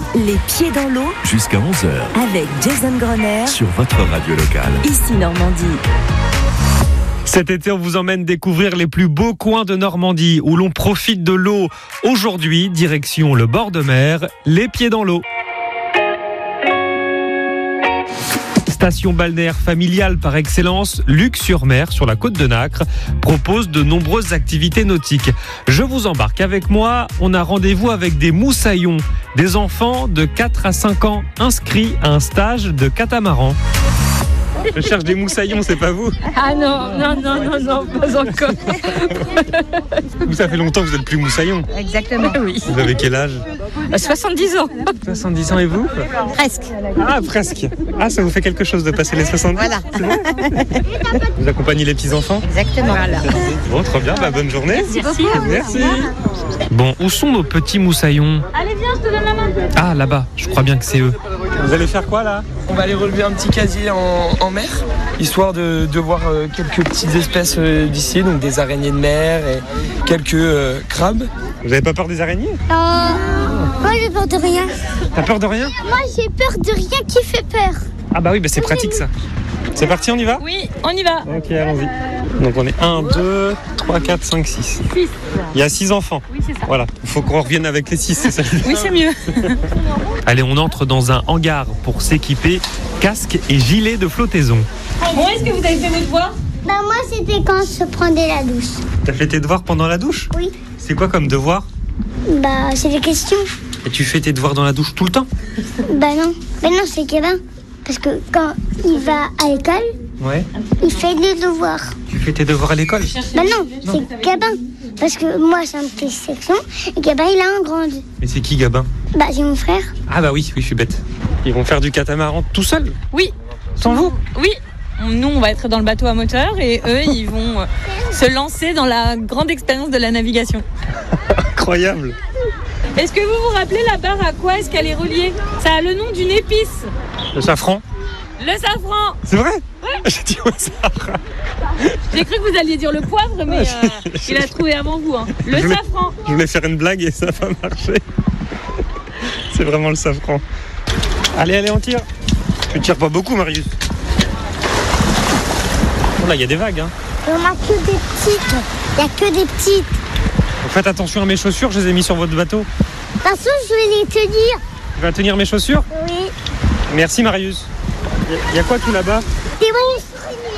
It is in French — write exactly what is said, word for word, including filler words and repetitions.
Les pieds dans l'eau jusqu'à onze heures avec Jason Grenier sur votre radio locale. Ici Normandie. Cet été, on vous emmène découvrir les plus beaux coins de Normandie où l'on profite de l'eau. Aujourd'hui, direction le bord de mer, les pieds dans l'eau. Station balnéaire familiale par excellence, Luc-sur-Mer, sur la côte de Nacre, propose de nombreuses activités nautiques. Je vous embarque avec moi, on a rendez-vous avec des moussaillons, des enfants de quatre à cinq ans inscrits à un stage de catamaran. Je cherche des moussaillons, c'est pas vous? Ah non, non, non, non, non, pas encore. Vous, ça fait longtemps que vous êtes plus moussaillon. Exactement, oui. Vous avez quel âge? soixante-dix ans. soixante-dix ans et vous? Presque. Ah, presque. Ah, ça vous fait quelque chose de passer les soixante-dix? Voilà. C'est bon. Vous accompagnez les petits-enfants? Exactement. Voilà. Bon, très bien, bah, bonne journée. Merci. Merci. Bon, où sont nos petits moussaillons? Allez, viens, je te donne la main. Ah, là-bas, je crois bien que c'est eux. Vous allez faire quoi là? On va aller relever un petit casier en, en mer, histoire de, de voir euh, quelques petites espèces euh, d'ici, donc des araignées de mer et quelques euh, crabes. Vous avez pas peur des araignées? Euh, moi j'ai peur de rien. T'as peur de rien? Moi j'ai peur de rien qui fait peur. Ah bah oui, bah c'est pratique ça. C'est parti, on y va? Oui, on y va. Ok, allons-y. Donc on est un, deux, trois, quatre, cinq, six. six. Il y a six enfants. Oui, c'est ça. Voilà, il faut qu'on revienne avec les six, c'est ça? Oui, c'est mieux. Allez, on entre dans un hangar pour s'équiper, casque et gilet de flottaison. Bon, est-ce que vous avez fait vos devoirs? Bah moi c'était quand je prenais la douche. T'as fait tes devoirs pendant la douche? Oui. C'est quoi comme devoir? Bah c'est des questions. Et tu fais tes devoirs dans la douche tout le temps? Bah non. Bah non c'est Kevin. Parce que quand il va à l'école, Ouais. il fait des devoirs. Tu fais tes devoirs à l'école? Bah non, c'est Gabin. Parce que moi j'ai une petite section et Gabin il a un grand. Mais c'est qui Gabin? Bah c'est mon frère. Ah bah oui, oui, je suis bête. Ils vont faire du catamaran tout seuls? Oui. Sans vous? Oui. Nous, on va être dans le bateau à moteur et eux, ils vont euh, se lancer dans la grande expérience de la navigation. Incroyable. Est-ce que vous vous rappelez la barre à quoi est-ce qu'elle est reliée? Ça a le nom d'une épice. Le safran? Le safran. C'est vrai? Ouais. J'ai dit au safran. J'ai cru que vous alliez dire le poivre, mais euh, il a trouvé avant vous. Hein. Le je voulais, safran. Je voulais faire une blague et ça n'a pas marché. C'est vraiment le safran. Allez, allez, on tire. Tu tires pas beaucoup, Marius. Oh là, il y a des vagues. Hein. On a que des petites. Il y a que des petites. Faites attention à mes chaussures, je les ai mis sur votre bateau. De toute façon, je vais les tenir. Tu vas tenir mes chaussures? Oui. Merci, Marius. Il y a quoi tout là-bas? Des mousses.